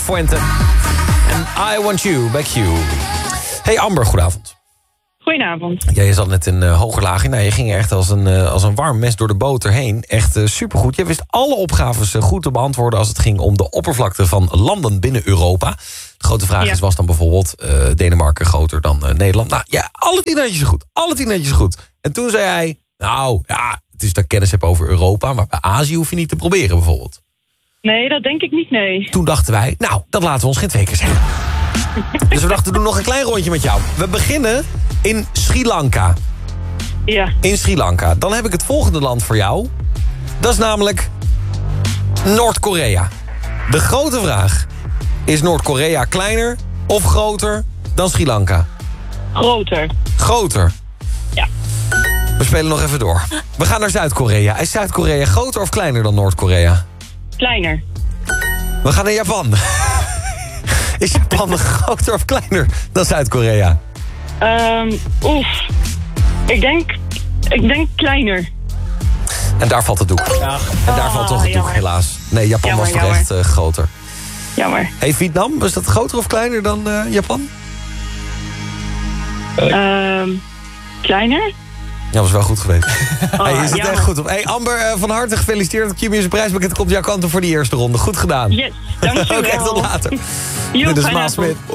Fuente. En I Want You, Back You. Hey Amber, goedenavond. Goedenavond. Ja, je zat net in Hogerlaagje. Nou, je ging echt als een warm mes door de boter heen. Echt supergoed. Je wist alle opgaves goed te beantwoorden als het ging om de oppervlakte van landen binnen Europa. De grote vraag was dan bijvoorbeeld Denemarken groter dan Nederland. Nou ja, alle 10 netjes goed. Alle 10 netjes goed. En toen zei hij, nou ja, het is dat ik kennis heb over Europa, maar bij Azië hoef je niet te proberen bijvoorbeeld. Nee, dat denk ik niet, nee. Toen dachten wij, nou, dat laten we ons geen 2 keer zeggen. Dus we dachten, we doen nog een klein rondje met jou. We beginnen in Sri Lanka. Ja. In Sri Lanka. Dan heb ik het volgende land voor jou. Dat is namelijk Noord-Korea. De grote vraag. Is Noord-Korea kleiner of groter dan Sri Lanka? Groter. Groter. Ja. We spelen nog even door. We gaan naar Zuid-Korea. Is Zuid-Korea groter of kleiner dan Noord-Korea? Kleiner. We gaan naar Japan. Is Japan groter of kleiner dan Zuid-Korea? Ik denk kleiner. En daar valt het doek. Ja. En daar valt toch het doek, jammer. helaas. Nee, Japan Jammer, was toch echt groter. Jammer. Hey, Vietnam, was dat groter of kleiner dan Japan? Kleiner? Ja, was wel goed geweest. Hey, je zit jammer. echt goed op. Hey, Amber, van harte gefeliciteerd. Het Q-Music prijspakket komt jouw kant op voor de eerste ronde. Goed gedaan. Yes, dankjewel. Oké, tot later. Jo, Dit is fijne Maas avond. Smit.